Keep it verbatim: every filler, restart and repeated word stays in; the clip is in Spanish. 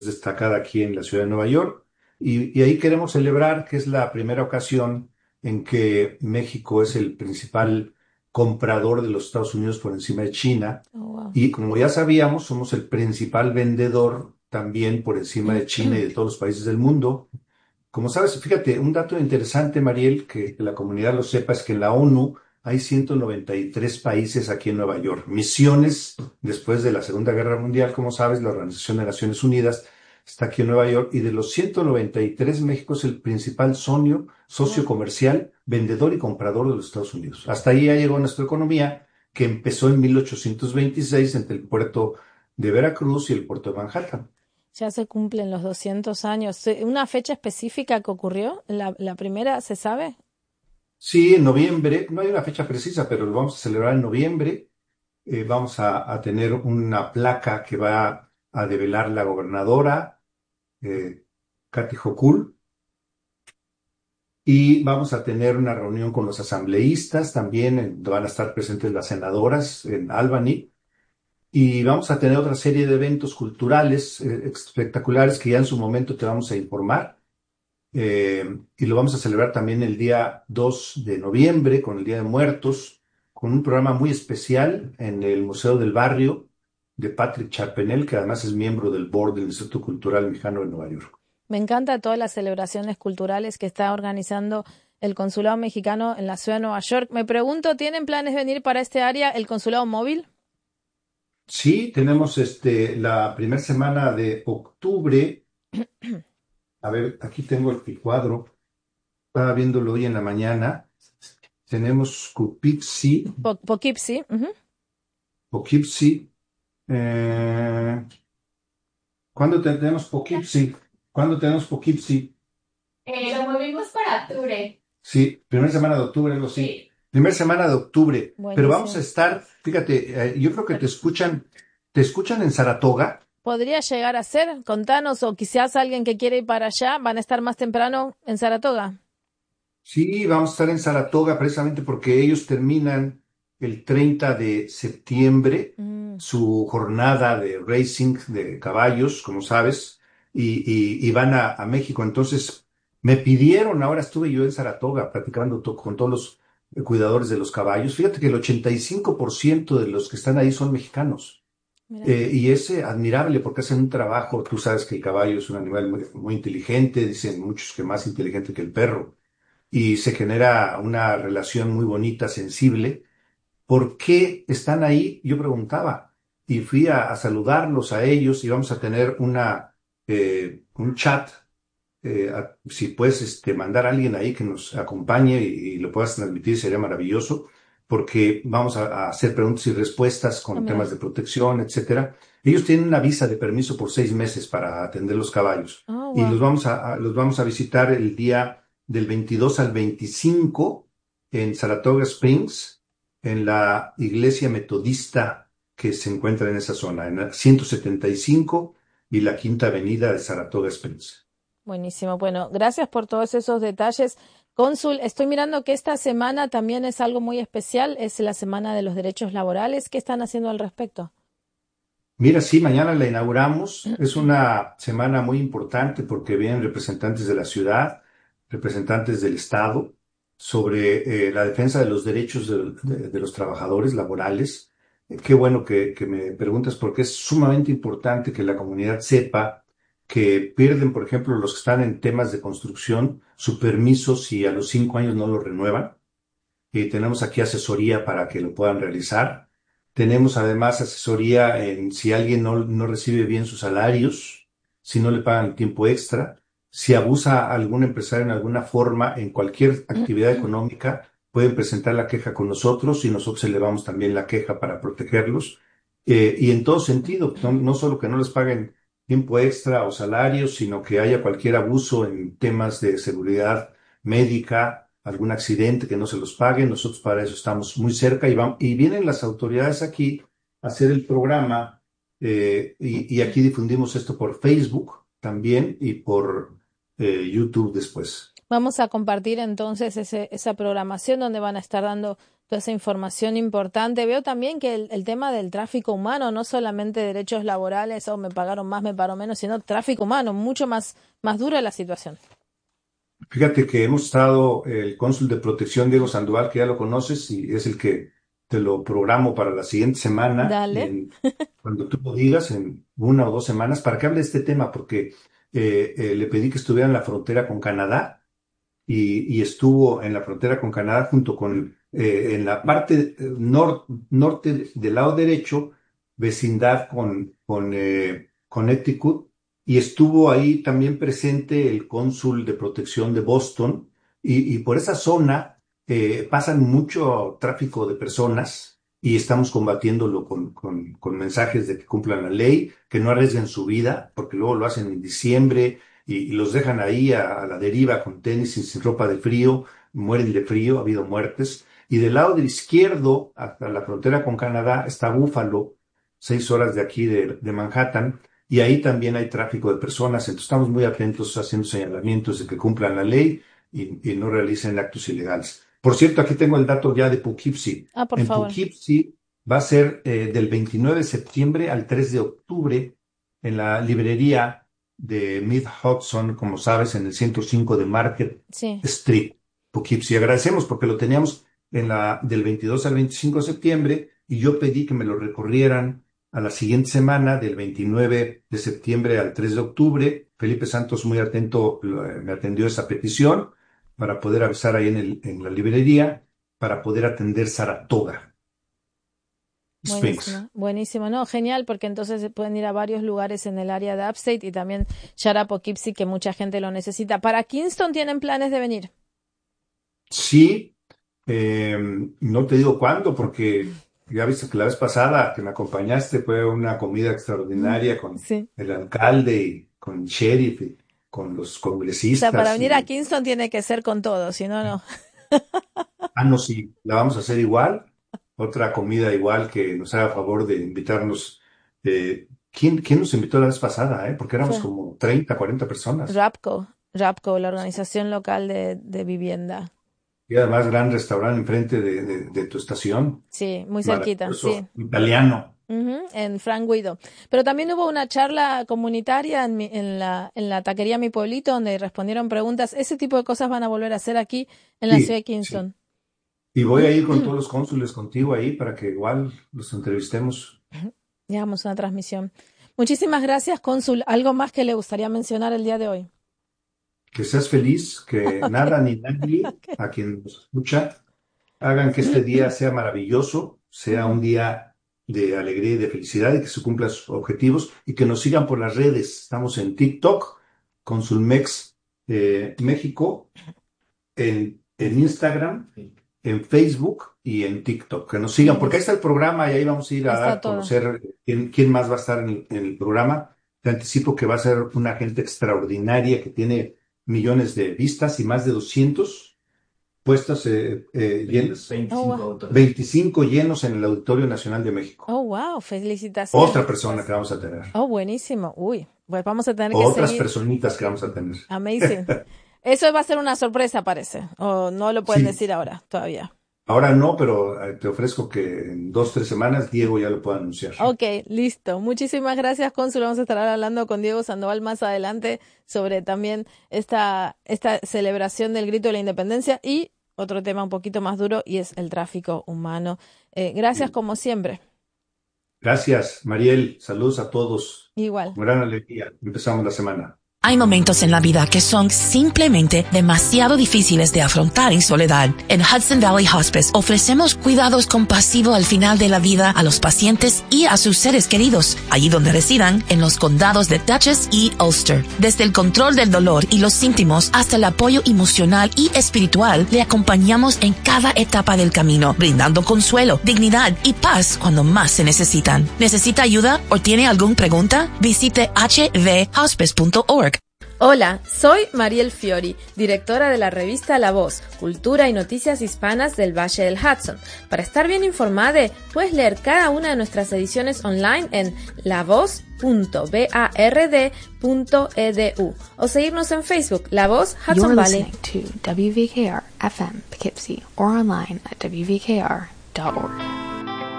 destacada aquí en la ciudad de Nueva York. Y, y ahí queremos celebrar que es la primera ocasión en que México es el principal comprador de los Estados Unidos por encima de China. Oh, wow. Y como ya sabíamos, somos el principal vendedor también por encima de China y de todos los países del mundo. Como sabes, fíjate, un dato interesante, Mariel, que la comunidad lo sepa, es que en la ONU hay ciento noventa y tres países aquí en Nueva York. Misiones, después de la Segunda Guerra Mundial, como sabes, la Organización de Naciones Unidas está aquí en Nueva York, y de los ciento noventa y tres, México es el principal socio, socio Wow. comercial, vendedor y comprador de los Estados Unidos. Hasta ahí ya llegó nuestra economía, que empezó en mil ochocientos veintiséis entre el puerto de Veracruz y el puerto de Manhattan. Ya se cumplen los doscientos años. Se- ¿Una fecha específica que ocurrió? ¿La, la primera, se sabe? Sí, en noviembre, no hay una fecha precisa, pero lo vamos a celebrar en noviembre. Eh, vamos a, a tener una placa que va a develar la gobernadora, eh, Kathy Hochul, y vamos a tener una reunión con los asambleístas también, en donde van a estar presentes las senadoras en Albany, y vamos a tener otra serie de eventos culturales eh, espectaculares que ya en su momento te vamos a informar. Eh, y lo vamos a celebrar también el día dos de noviembre, con el Día de Muertos, con un programa muy especial en el Museo del Barrio de Patrick Charpenel, que además es miembro del board del Instituto Cultural Mexicano de Nueva York. Me encanta todas las celebraciones culturales que está organizando el Consulado Mexicano en la ciudad de Nueva York. Me pregunto, ¿tienen planes de venir para este área el Consulado Móvil? Sí, tenemos este, la primera semana de octubre. A ver, aquí tengo el cuadro. Estaba viéndolo hoy en la mañana. Tenemos Cupixi, Po- Poughkeepsie. Ujú. Poughkeepsie. Eh, ¿cuándo tenemos Poughkeepsie? ¿Cuándo tenemos Poughkeepsie? Eh, lo movimos para octubre. Sí, primera semana de octubre, algo así. Sí. Primera semana de octubre. Pero vamos a Buenísimo. estar, fíjate, eh, yo creo que te escuchan, te escuchan en Saratoga. Podría llegar a ser, contanos, o quizás alguien que quiere ir para allá, van a estar más temprano en Saratoga. Sí, vamos a estar en Saratoga precisamente porque ellos terminan el treinta de septiembre Mm, su jornada de racing de caballos, como sabes, y, y- y van a, a México. Entonces, me pidieron, ahora estuve yo en Saratoga platicando to- con todos los eh, cuidadores de los caballos. Fíjate que el ochenta y cinco por ciento de los que están ahí son mexicanos. mira. Eh, y es eh, admirable porque hacen un trabajo. Tú sabes que el caballo es un animal muy, muy inteligente, dicen muchos que más inteligente que el perro, y se genera una relación muy bonita, sensible. ¿Por qué están ahí? Yo preguntaba, y fui a, a saludarlos a ellos, y vamos a tener una, eh, un chat. Eh, a- si puedes este, mandar a alguien ahí que nos acompañe y, y lo puedas transmitir, sería maravilloso, porque vamos a, a hacer preguntas y respuestas Ah, con mira. temas de protección, etcétera. Ellos tienen una visa de permiso por seis meses para atender los caballos, Oh, y wow. los vamos a, a- los vamos a visitar el día del veintidós al veinticinco en Saratoga Springs, en la iglesia metodista que se encuentra en esa zona, en la ciento setenta y cinco y la Quinta Avenida de Saratoga Springs. Buenísimo. Bueno, gracias por todos esos detalles. Cónsul, estoy mirando que esta semana también es algo muy especial, es la Semana de los Derechos Laborales. ¿Qué están haciendo al respecto? Mira, sí, mañana la inauguramos. Es una semana muy importante porque vienen representantes de la ciudad, representantes del Estado, sobre eh, la defensa de los derechos de, de- de los trabajadores laborales. Eh, qué bueno que, que me preguntas porque es sumamente importante que la comunidad sepa que pierden, por ejemplo, los que están en temas de construcción, su permiso si a los cinco años no lo renuevan, y tenemos aquí asesoría para que lo puedan realizar. Tenemos además asesoría en si alguien no, no recibe bien sus salarios, si no le pagan el tiempo extra, si abusa algún empresario en alguna forma en cualquier actividad económica, pueden presentar la queja con nosotros y nosotros elevamos también la queja para protegerlos. Eh, y en todo sentido, no, no solo que no les paguen tiempo extra o salarios, sino que haya cualquier abuso en temas de seguridad médica, algún accidente que no se los paguen. Nosotros para eso estamos muy cerca, y, van, y vienen las autoridades aquí a hacer el programa, eh, y, y aquí difundimos esto por Facebook también y por eh, YouTube después. Vamos a compartir entonces ese, esa programación donde van a estar dando toda esa información importante. Veo también que el, el tema del tráfico humano, no solamente derechos laborales, o oh, me pagaron más, me pagaron menos, sino tráfico humano, mucho más, más dura la situación. Fíjate que hemos estado, el cónsul de protección, Diego Sandoval, que ya lo conoces, y es el que te lo programo para la siguiente semana, Dale. en, cuando tú lo digas, en una o dos semanas, para que hable de este tema, porque eh, eh, le pedí que estuviera en la frontera con Canadá, y, y estuvo en la frontera con Canadá junto con, eh, en la parte nor, norte del lado derecho, vecindad con, con eh, Connecticut, y estuvo ahí también presente el cónsul de protección de Boston, y, y por esa zona eh, pasan mucho tráfico de personas, y estamos combatiéndolo con, con, con mensajes de que cumplan la ley, que no arriesguen su vida, porque luego lo hacen en diciembre, y, y los dejan ahí a, a la deriva con tenis y sin ropa de frío, mueren de frío, ha habido muertes. Y del lado del izquierdo, hasta la frontera con Canadá, está Buffalo, seis horas de aquí de, de Manhattan, y ahí también hay tráfico de personas. Entonces estamos muy atentos haciendo señalamientos de que cumplan la ley y, y no realicen actos ilegales. Por cierto, aquí tengo el dato ya de Poughkeepsie. Ah, por En favor. Poughkeepsie va a ser eh, del veintinueve de septiembre al tres de octubre en la librería de Mid Hudson, como sabes, en el ciento cinco de Market Sí. Street, Poughkeepsie. Agradecemos porque lo teníamos en la, del veintidós al veinticinco de septiembre, y yo pedí que me lo recorrieran a la siguiente semana, del veintinueve de septiembre al tres de octubre. Felipe Santos, muy atento, me atendió esa petición para poder avisar ahí en, el, en la librería, para poder atender Saratoga Springs. Buenísimo, buenísimo, no, genial, porque entonces pueden ir a varios lugares en el área de Upstate y también llegar a Poughkeepsie, que mucha gente lo necesita. ¿Para Kingston tienen planes de venir? Sí, eh, no te digo cuándo, porque ya viste que la vez pasada que me acompañaste fue una comida extraordinaria con Sí. el alcalde y con el sheriff y con los O congresistas. sea, para venir y- a Kingston tiene que ser con todo, si no, no. Ah, no, sí, la vamos a hacer igual. Otra comida igual que nos haga favor de invitarnos. eh, ¿quién, quién nos invitó la vez pasada? eh? Porque éramos Fue como treinta, cuarenta personas. Rapco, Rapco, la organización local de, de vivienda. Y además gran restaurante enfrente de, de- de tu estación. Sí, muy cerquita, sí. Maravilloso, italiano. Ujú, en Frank Guido. Pero también hubo una charla comunitaria en, mi- en la, en la taquería Mi Pueblito, donde respondieron preguntas. Ese tipo de cosas van a volver a hacer aquí en la ciudad de Sí, sí. Kingston. Y voy a ir con todos los cónsules contigo ahí para que igual los entrevistemos. Y hagamos una transmisión. Muchísimas gracias, cónsul. ¿Algo más que le gustaría mencionar el día de hoy? Que seas feliz, que nada ni nadie, Ok. a quien nos escucha, hagan que este día sea maravilloso, sea un día de alegría y de felicidad, y que se cumplan sus objetivos, y que nos sigan por las redes. Estamos en TikTok, Consulmex eh, México, en, en Instagram, en Facebook y en TikTok. Que nos sigan, porque ahí está el programa y ahí vamos a ir a Está dar a todo. conocer quién, quién más va a estar en el, en el programa. Te anticipo que va a ser una gente extraordinaria que tiene millones de vistas y más de doscientos puestas eh, eh, llenas. Oh, wow. veinticinco llenos en el Auditorio Nacional de México. Oh, wow, felicitaciones. Otra persona que vamos a tener. Oh, buenísimo. Uy, pues vamos a tener que Otras seguir. personitas que vamos a tener. Amazing. Eso va a ser una sorpresa, parece. O no lo pueden Sí. decir ahora, todavía. Ahora no, pero eh, te ofrezco que en dos, tres semanas Diego ya lo pueda anunciar. Ok, listo. Muchísimas gracias, cónsul. Vamos a estar hablando con Diego Sandoval más adelante sobre también esta, esta celebración del grito de la independencia y otro tema un poquito más duro, y es el tráfico humano. Eh, gracias como siempre. Gracias, Mariel. Saludos a todos. Igual. Con gran alegría. Empezamos la semana. Hay momentos en la vida que son simplemente demasiado difíciles de afrontar en soledad. En Hudson Valley Hospice ofrecemos cuidados compasivos al final de la vida a los pacientes y a sus seres queridos, allí donde residan, en los condados de Dutchess y Ulster. Desde el control del dolor y los síntomas hasta el apoyo emocional y espiritual, le acompañamos en cada etapa del camino, brindando consuelo, dignidad y paz cuando más se necesitan. ¿Necesita ayuda o tiene alguna pregunta? Visite h v hospice punto org. Hola, soy Mariel Fiori, directora de la revista La Voz, Cultura y Noticias Hispanas del Valle del Hudson. Para estar bien informada, puedes leer cada una de nuestras ediciones online en la voz punto bard punto e d u o seguirnos en Facebook, La Voz Hudson You're Valley. listening to W V K R F M Poughkeepsie or online at w v k r dot org.